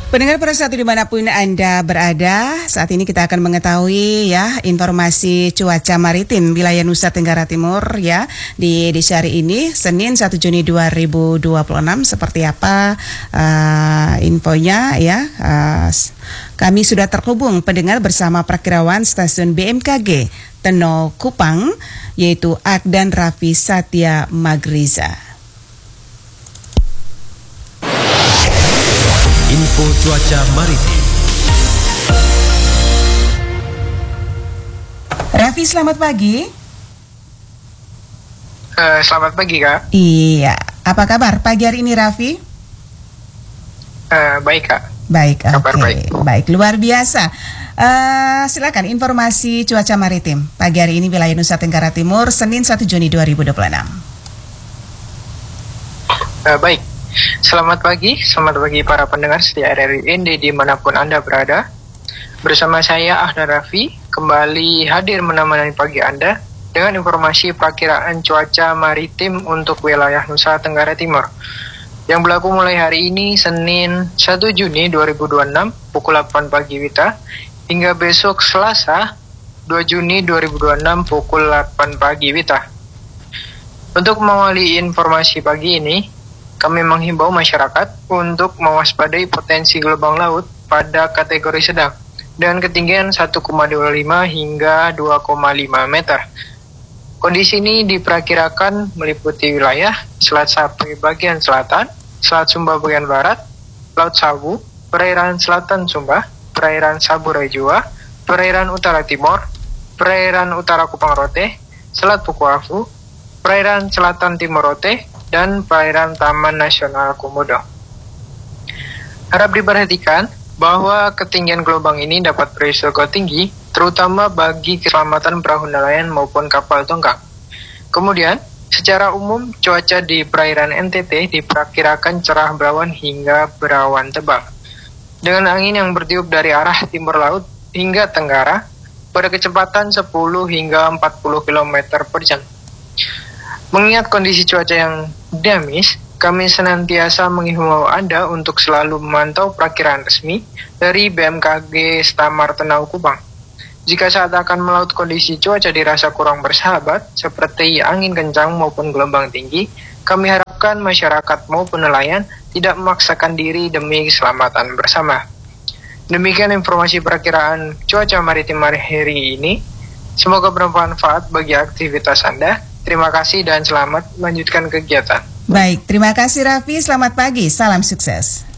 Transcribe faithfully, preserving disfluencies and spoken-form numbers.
Pendengar pada saat dimanapun Anda berada, saat ini kita akan mengetahui ya informasi cuaca maritim wilayah Nusa Tenggara Timur ya di edisi hari ini Senin satu Juni dua ribu dua puluh enam seperti apa uh, infonya ya. Uh, kami sudah terhubung pendengar bersama Prakirawan Stasiun B M K G Teno Kupang yaitu Akdan Raffi Satya Magriza. Info cuaca maritim. Raffi, selamat pagi. Uh, selamat pagi, Kak. Iya, apa kabar pagi hari ini, Raffi? Uh, baik, Kak. Baik, oke. Kabar Okay. baik. Baik, luar biasa. Uh, silakan informasi cuaca maritim pagi hari ini wilayah Nusa Tenggara Timur, Senin satu Juni dua ribu dua puluh enam. Uh, baik. Selamat pagi, selamat pagi para pendengar setia R R I N D dimanapun Anda berada. Bersama saya Akdan Raffi, kembali hadir menemani pagi Anda dengan informasi perakiraan cuaca maritim untuk wilayah Nusa Tenggara Timur yang berlaku mulai hari ini Senin satu Juni dua ribu dua puluh enam pukul delapan pagi Wita hingga besok Selasa dua Juni dua ribu dua puluh enam pukul delapan pagi Wita. Untuk mengawali informasi pagi ini, kami menghimbau masyarakat untuk mewaspadai potensi gelombang laut pada kategori sedang dengan ketinggian satu koma dua lima hingga dua koma lima meter. Kondisi ini diperkirakan meliputi wilayah Selat Sapri bagian selatan, Selat Sumba bagian barat, Laut Sabu, perairan selatan Sumba, perairan Saburai Jua, perairan utara timur, perairan utara Kupang Rote, Selat Pukuafu, perairan selatan Timur Rote, dan perairan Taman Nasional Komodo. Harap diperhatikan bahwa ketinggian gelombang ini dapat berisiko tinggi, terutama bagi keselamatan perahu nelayan maupun kapal tongkang. Kemudian, secara umum cuaca di perairan N T T diperkirakan cerah berawan hingga berawan tebal, dengan angin yang bertiup dari arah timur laut hingga tenggara pada kecepatan sepuluh hingga empat puluh kilometer per jam. Mengingat kondisi cuaca yang dinamis, kami senantiasa menghimbau Anda untuk selalu memantau perakiraan resmi dari B M K G Stamar Tenau Kupang. Jika saat akan melaut kondisi cuaca dirasa kurang bersahabat, seperti angin kencang maupun gelombang tinggi, kami harapkan masyarakat maupun nelayan tidak memaksakan diri demi keselamatan bersama. Demikian informasi perakiraan cuaca maritim hari ini. Semoga bermanfaat bagi aktivitas Anda. Terima kasih dan selamat melanjutkan kegiatan. Baik, terima kasih Raffi. Selamat pagi, salam sukses.